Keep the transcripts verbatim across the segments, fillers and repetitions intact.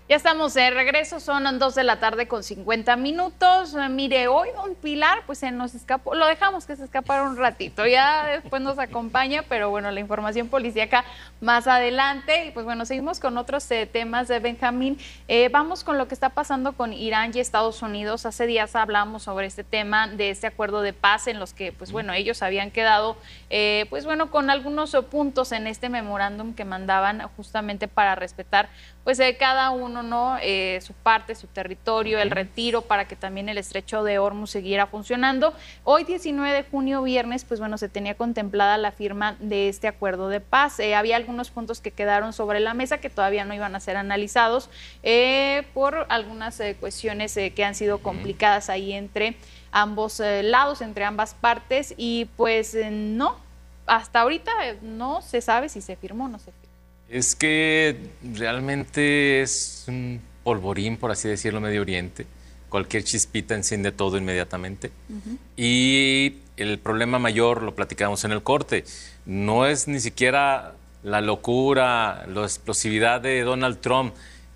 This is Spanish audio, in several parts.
Ya estamos de regreso, son dos de la tarde con cincuenta minutos. Mire, hoy don Pilar, pues se nos escapó, lo dejamos que se escapara un ratito, ya después nos acompaña, pero bueno, la información policíaca más adelante. Y pues bueno, seguimos con otros eh, temas de Benjamín. Eh, vamos con lo que está pasando con Irán y Estados Unidos. Hace días hablamos sobre este tema de este acuerdo de paz en los que, pues bueno, ellos habían quedado, eh, pues bueno, con algunos puntos en este memorándum que mandaban justamente para respetar, pues eh, cada uno, ¿no? Eh, su parte, su territorio, el retiro, para que también el estrecho de Hormuz siguiera funcionando. Hoy, diecinueve de junio, viernes, pues bueno, se tenía contemplada la firma de este acuerdo de paz. Eh, había algunos puntos que quedaron sobre la mesa que todavía no iban a ser analizados eh, por algunas eh, cuestiones eh, que han sido complicadas ahí entre ambos eh, lados, entre ambas partes, y pues eh, no, hasta ahorita eh, no se sabe si se firmó o no se firmó. Es que realmente es un polvorín, por así decirlo, Medio Oriente. Cualquier chispita enciende todo inmediatamente. Uh-huh. Y el problema mayor, lo platicamos en el corte, no es ni siquiera la locura, la explosividad de Donald Trump,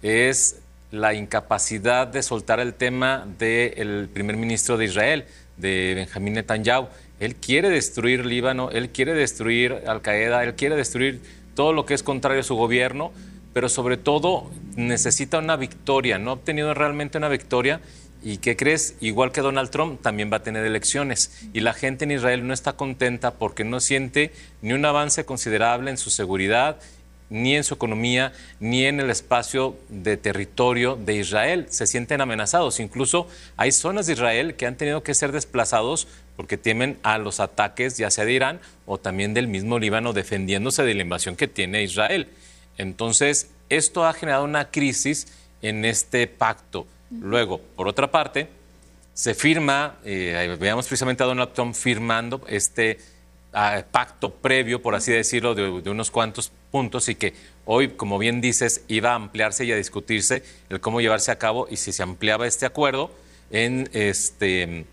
es la incapacidad de soltar el tema del primer ministro de Israel, de Benjamín Netanyahu. Él quiere destruir Líbano, él quiere destruir Al-Qaeda, él quiere destruir todo lo que es contrario a su gobierno, pero sobre todo necesita una victoria. No ha obtenido realmente una victoria. ¿Y qué crees? Igual que Donald Trump, también va a tener elecciones. Y la gente en Israel no está contenta porque no siente ni un avance considerable en su seguridad, ni en su economía, ni en el espacio de territorio de Israel. Se sienten amenazados. Incluso hay zonas de Israel que han tenido que ser desplazados porque temen a los ataques, ya sea de Irán o también del mismo Líbano, defendiéndose de la invasión que tiene Israel. Entonces, esto ha generado una crisis en este pacto. Luego, por otra parte, se firma, eh, veamos precisamente a Donald Trump firmando este uh, pacto previo, por así decirlo, de, de unos cuantos puntos, y que hoy, como bien dices, iba a ampliarse y a discutirse el cómo llevarse a cabo y si se ampliaba este acuerdo en este...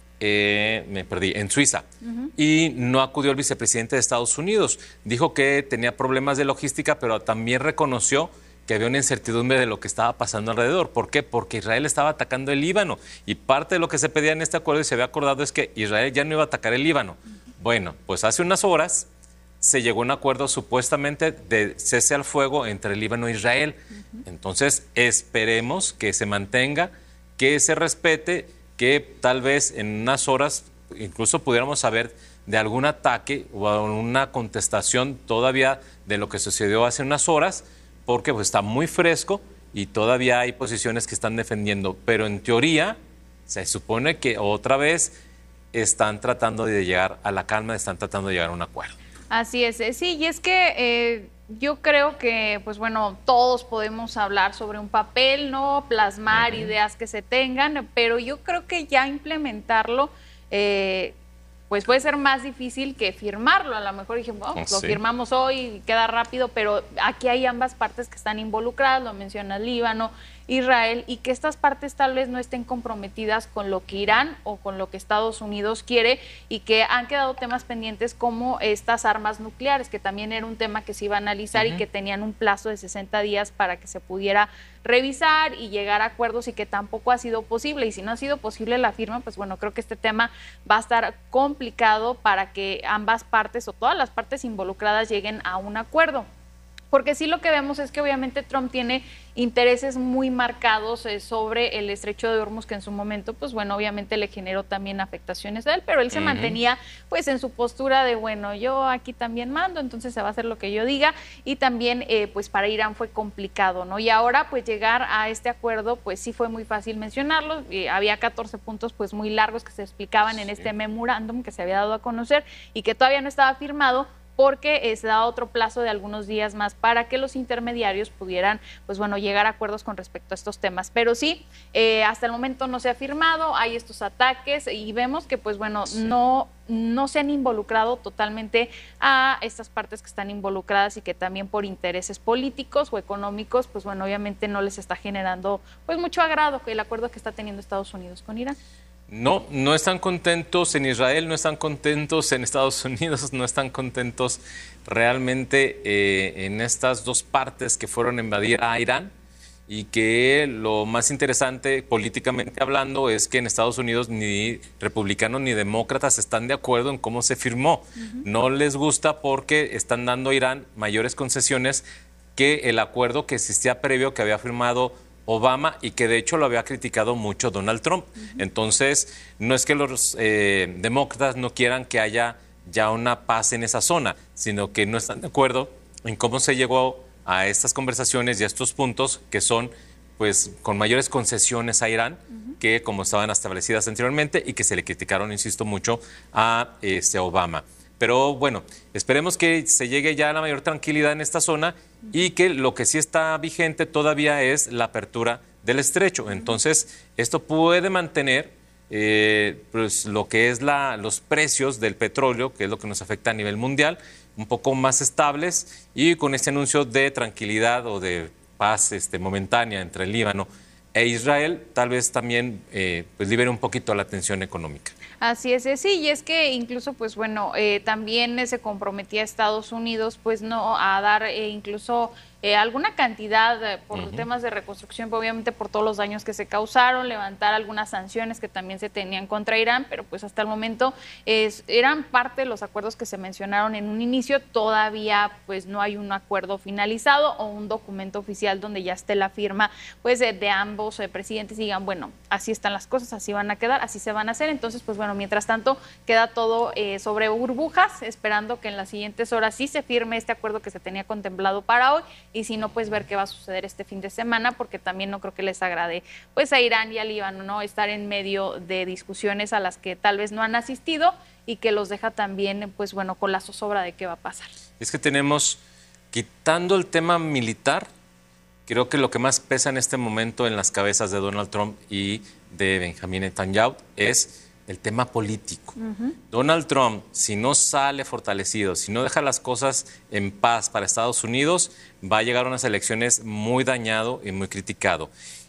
Eh, me perdí, en Suiza. Uh-huh. Y no acudió el vicepresidente de Estados Unidos. Dijo que tenía problemas de logística, pero también reconoció que había una incertidumbre de lo que estaba pasando alrededor. ¿Por qué? Porque Israel estaba atacando el Líbano. Y parte de lo que se pedía en este acuerdo y se había acordado es que Israel ya no iba a atacar el Líbano. Uh-huh. Bueno, pues hace unas horas se llegó a un acuerdo supuestamente de cese al fuego entre el Líbano e Israel. Uh-huh. Entonces, esperemos que se mantenga, que se respete, que tal vez en unas horas incluso pudiéramos saber de algún ataque o una contestación todavía de lo que sucedió hace unas horas, porque pues, está muy fresco y todavía hay posiciones que están defendiendo. Pero en teoría se supone que otra vez están tratando de llegar a la calma, están tratando de llegar a un acuerdo. Así es, sí, y es que eh, yo creo que, pues bueno, todos podemos hablar sobre un papel, ¿no? Plasmar uh-huh. ideas que se tengan, pero yo creo que ya implementarlo, eh, pues puede ser más difícil que firmarlo. A lo mejor dijimos, oh, sí. lo firmamos hoy y queda rápido, pero aquí hay ambas partes que están involucradas, lo menciona Líbano, Israel, y que estas partes tal vez no estén comprometidas con lo que Irán o con lo que Estados Unidos quiere, y que han quedado temas pendientes como estas armas nucleares, que también era un tema que se iba a analizar uh-huh. y que tenían un plazo de sesenta días para que se pudiera revisar y llegar a acuerdos, y que tampoco ha sido posible. Y si no ha sido posible la firma, pues bueno, creo que este tema va a estar complicado para que ambas partes o todas las partes involucradas lleguen a un acuerdo. Porque sí, lo que vemos es que obviamente Trump tiene intereses muy marcados eh, sobre el estrecho de Hormuz, que en su momento, pues bueno, obviamente le generó también afectaciones a él, pero él se uh-huh. mantenía pues en su postura de, bueno, yo aquí también mando, entonces se va a hacer lo que yo diga, y también eh, pues para Irán fue complicado, ¿no? Y ahora pues llegar a este acuerdo, pues sí fue muy fácil mencionarlo, eh, había catorce puntos pues muy largos que se explicaban en sí. este memorándum que se había dado a conocer y que todavía no estaba firmado, porque eh, se da otro plazo de algunos días más para que los intermediarios pudieran, pues bueno, llegar a acuerdos con respecto a estos temas. Pero sí, eh, hasta el momento no se ha firmado, hay estos ataques y vemos que, pues bueno, sí. no, no se han involucrado totalmente a estas partes que están involucradas, y que también por intereses políticos o económicos, pues bueno, obviamente no les está generando pues mucho agrado el acuerdo que está teniendo Estados Unidos con Irán. No, no están contentos en Israel, no están contentos en Estados Unidos, no están contentos realmente eh, en estas dos partes que fueron a invadir a Irán. y que lo más interesante políticamente hablando es que en Estados Unidos ni republicanos ni demócratas están de acuerdo en cómo se firmó. Uh-huh. No les gusta porque están dando a Irán mayores concesiones que el acuerdo que existía previo que había firmado Obama y que de hecho lo había criticado mucho Donald Trump. Uh-huh. Entonces, no es que los eh, demócratas no quieran que haya ya una paz en esa zona, sino que no están de acuerdo en cómo se llegó a estas conversaciones y a estos puntos que son pues con mayores concesiones a Irán uh-huh. que como estaban establecidas anteriormente y que se le criticaron, insisto, mucho a este, Obama. Pero bueno, esperemos que se llegue ya a la mayor tranquilidad en esta zona uh-huh. y que lo que sí está vigente todavía es la apertura del estrecho. Uh-huh. Entonces, esto puede mantener eh, pues, lo que es la, los precios del petróleo, que es lo que nos afecta a nivel mundial, un poco más estables y con este anuncio de tranquilidad o de paz este, momentánea entre el Líbano e Israel, tal vez también eh, pues libere un poquito la tensión económica. Así es, sí, y es que incluso, pues bueno, eh, también eh, se comprometía a Estados Unidos, pues no, a dar eh, incluso eh, alguna cantidad eh, por uh-huh. temas de reconstrucción, obviamente por todos los daños que se causaron, levantar algunas sanciones que también se tenían contra Irán, pero pues hasta el momento es, eran parte de los acuerdos que se mencionaron en un inicio, todavía pues no hay un acuerdo finalizado o un documento oficial donde ya esté la firma pues de, de ambos eh, presidentes y digan, bueno, así están las cosas, así van a quedar, así se van a hacer, entonces pues bueno, mientras tanto queda todo eh, sobre burbujas, esperando que en las siguientes horas sí se firme este acuerdo que se tenía contemplado para hoy, y si no, pues ver qué va a suceder este fin de semana, porque también no creo que les agrade pues a Irán y a Líbano, ¿no? Estar en medio de discusiones a las que tal vez no han asistido y que los deja también, pues bueno, con la zozobra de qué va a pasar. Es que tenemos, quitando el tema militar, creo que lo que más pesa en este momento en las cabezas de Donald Trump y de Benjamín Netanyahu es el tema político. Uh-huh. Donald Trump, si no sale fortalecido, si no deja las cosas en paz para Estados Unidos, va a llegar a unas elecciones muy dañado y muy criticado.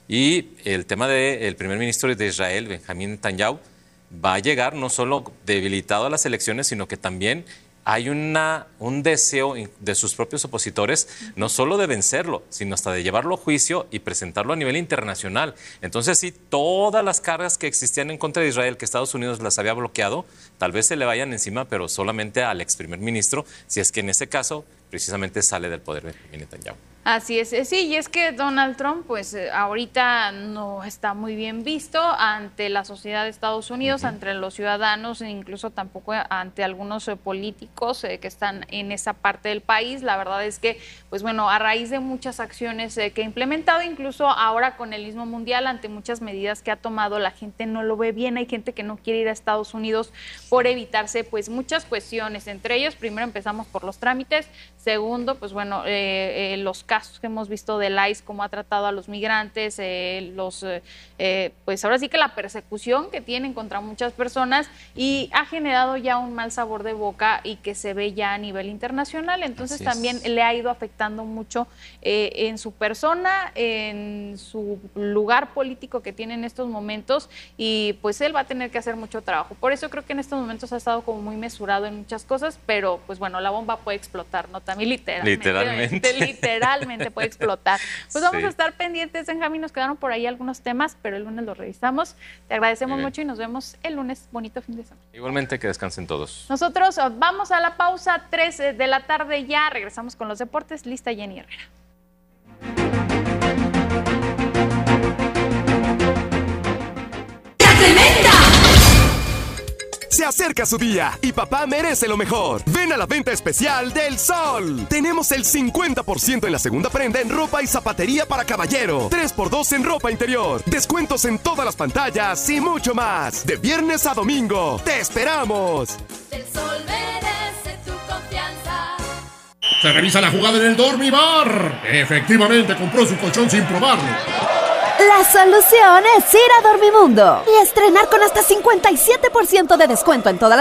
Y el tema del primer ministro de Israel, Benjamín Netanyahu, va a llegar no solo debilitado a las elecciones, sino que también hay una, un deseo de sus propios opositores, no solo de vencerlo, sino hasta de llevarlo a juicio y presentarlo a nivel internacional. Entonces, sí, todas las cargas que existían en contra de Israel, que Estados Unidos las había bloqueado, tal vez se le vayan encima, pero solamente al ex primer ministro, si es que en ese caso precisamente sale del poder de Netanyahu. Así es, sí, y es que Donald Trump, pues ahorita no está muy bien visto ante la sociedad de Estados Unidos, uh-huh. ante los ciudadanos, e incluso tampoco ante algunos eh, políticos eh, que están en esa parte del país. La verdad es que, pues bueno, a raíz de muchas acciones eh, que ha implementado, incluso ahora con el mismo mundial, ante muchas medidas que ha tomado, la gente no lo ve bien. Hay gente que no quiere ir a Estados Unidos por evitarse, pues, muchas cuestiones. Entre ellos, primero empezamos por los trámites, segundo, pues bueno, eh, eh, los casos que hemos visto del I C E, cómo ha tratado a los migrantes, eh, los, eh, pues ahora sí que la persecución que tienen contra muchas personas, y ha generado ya un mal sabor de boca y que se ve ya a nivel internacional. Entonces también le ha ido afectando mucho eh, en su persona, en su lugar político que tiene en estos momentos, y pues él va a tener que hacer mucho trabajo. Por eso creo que en estos momentos ha estado como muy mesurado en muchas cosas, pero pues bueno, la bomba puede explotar, ¿no? También literalmente. Literalmente. Literalmente puede explotar. Pues vamos sí. a estar pendientes, Benjamín, nos quedaron por ahí algunos temas, pero el lunes los revisamos. Te agradecemos mucho y nos vemos el lunes. Bonito fin de semana. Igualmente, que descansen todos. Nosotros vamos a la pausa, tres de la tarde ya, regresamos con los deportes. Lista Jenny Herrera. Se acerca su día y papá merece lo mejor. Ven a la venta especial del Sol. Tenemos el cincuenta por ciento en la segunda prenda en ropa y zapatería para caballero. tres por dos en ropa interior. Descuentos en todas las pantallas y mucho más. De viernes a domingo. ¡Te esperamos! El Sol merece tu confianza. Se revisa la jugada en el Dormibar. Efectivamente compró su colchón sin probarlo. La solución es ir a Dormimundo y estrenar con hasta cincuenta y siete por ciento de descuento en todas las